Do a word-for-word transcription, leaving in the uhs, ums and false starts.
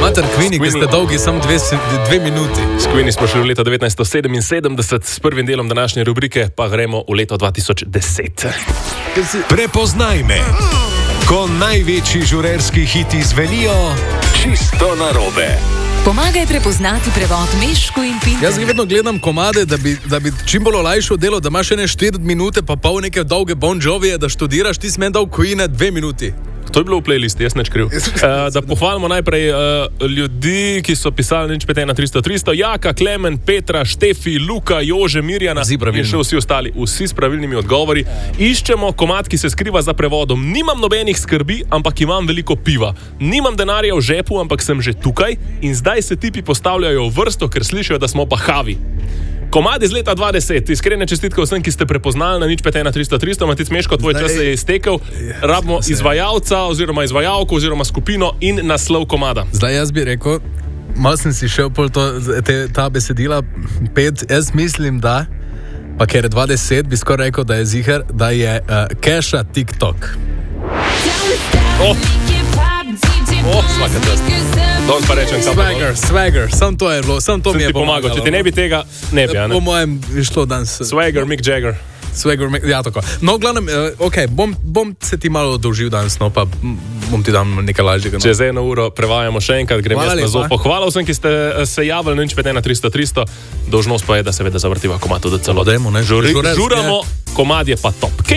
Mater Queenie, ki ste dolgi samo dve, dve minuti. S Queenie smo šli v leto devetnajststo sedeminsedemdeset, s prvim delom današnje rubrike pa gremo v leto dva tisoč deset. Prepoznaj me. Ko največji žurerski hiti zvenijo čisto narobe. Pomagaj prepoznati prevod Mešku in Pinterju. Jaz vedno gledam komade, da bi, da bi čim bolj olajšal delo, da imaš ene štiri minute pa pol neke dolge Bon Jovije, da študiraš, ti si meni dal Queene dve minuti. To je bilo v playlisti, jaz neč kriv. Uh, da pohvalimo najprej uh, ljudi, ki so pisali nič pet ena tristo tristo. Jaka, Klemen, Petra, Štefi, Luka, Jože, Mirjana in še vsi ostali. Vsi s pravilnimi odgovori. Iščemo komad, ki se skriva za prevodom. Nimam nobenih skrbi, ampak imam veliko piva. Nimam denarja v žepu, ampak sem že tukaj. In zdaj se tipi postavljajo v vrsto, ker slišijo, da smo pa havi. Komad iz leta dvajset, iskrene čestitke vsem, ki ste prepoznali na nič pet ena tristo tristo. Matic Meško, tvoj čas se je iztekel. Rabimo izvajalca oziroma izvajalko oziroma skupino in naslov komada. Zdaj jaz bi rekel, malo sem si šel pol to, te, ta besedila pet, jaz mislim, da, pa ker je dvajset, bi skoraj rekel, da je ziher, da je uh, Keša TikTok. Oh, oh svaka čast. Don pa rečem, kam Swagger, swagger, sam to je bilo, sam to sem mi je ti pomagal. Če ti ne bi tega, ne bi, a ne? Po mojem je šlo danes. Swagger, Mick Jagger. Swagger, ja, tako. No, glavnem, uh, ok, bom, bom se ti malo odolžil danes, no, pa bom ti dal nekaj lažjega. No. Čez eno uro prevajamo še enkrat, grem jaz na zopo. Hvala vsem, ki ste se javili na nič pet ena tristo tristo. Dolžnost pa je, da seveda zavrtiva komad do celo. Dajmo, ne? Žuri, žuramo, komad je pa top.